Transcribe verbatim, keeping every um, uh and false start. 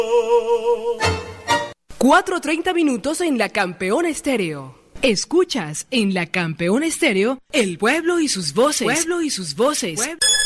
cuatro treinta minutos en la Campeón Estéreo. Escuchas en la Campeón Estéreo, El Pueblo y sus voces. Pueblo y sus voces. Pueblo.